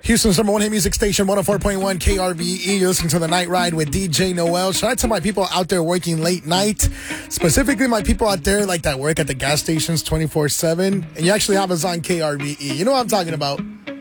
Houston's number one hit music station, 104.1 KRVE. You're listening to The Night Ride with DJ Noel. Shout out to my people out there working late night. Specifically, my people out there like that work at the gas stations 24/7. And you actually have us on KRVE. You know what I'm talking about.